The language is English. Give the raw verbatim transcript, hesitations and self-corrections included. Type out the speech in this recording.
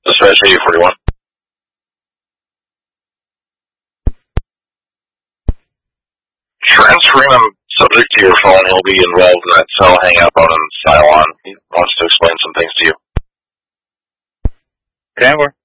Dispatch eighty forty-one. Transferring them subject to your phone. He'll be involved in that cell hang-up out in Cylon. He wants to explain some things to you. Okay, we're